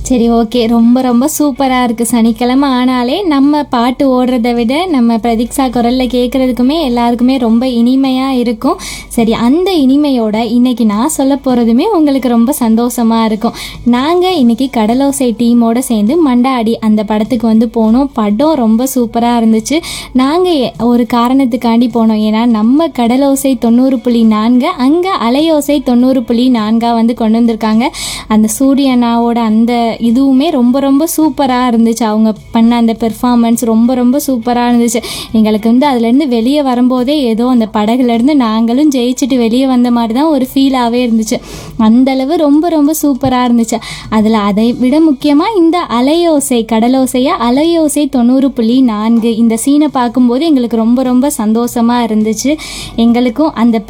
சரி, ஓகே. ரொம்ப ரொம்ப சூப்பராக இருக்குது. சனிக்கிழமை ஆனாலே நம்ம பாட்டு ஓடுறத விட நம்ம பிரதீக்ஷா குரலில் கேட்குறதுக்குமே எல்லாருக்குமே ரொம்ப இனிமையாக இருக்கும். சரி, அந்த இனிமையோட இன்னைக்கு நான் சொல்ல போகிறதுமே உங்களுக்கு ரொம்ப சந்தோஷமாக இருக்கும். நாங்கள் இன்னைக்கு கடலோசை டீமோடு சேர்ந்து மண்டாடி அந்த படத்துக்கு வந்து போனோம். படம் ரொம்ப சூப்பராக இருந்துச்சு. நாங்கள் ஒரு காரணத்துக்காண்டி போனோம். ஏன்னா நம்ம கடலோசை 90.4 அங்கே அலையோசை 90.4 வந்து கொண்டு வந்திருக்காங்க. அந்த சூரியனாவோட அந்த இதுவுமே ரொம்ப ரொம்ப சூப்பராக இருந்துச்சு. அவங்க பண்ண அந்த பெர்ஃபார்மன்ஸ் ரொம்ப ரொம்ப சூப்பராக இருந்துச்சு. எங்களுக்கு வந்து அதுலேருந்து வெளியே வரும்போதே ஏதோ அந்த படகுலேருந்து நாங்களும் ஜெயிச்சுட்டு வெளியே வந்த மாதிரி தான் ஒரு ஃபீலாகவே இருந்துச்சு. அந்தளவு ரொம்ப ரொம்ப சூப்பராக இருந்துச்சு. அதில் அதை விட முக்கியமாக இந்த அலையோசை கடலோசையாக அலையோசை 90.4 இந்த சீனை பார்க்கும்போது எங்களுக்கு ரொம்ப ரொம்ப சந்தோஷமாக இருந்துச்சு. எங்களுக்கும் அந்த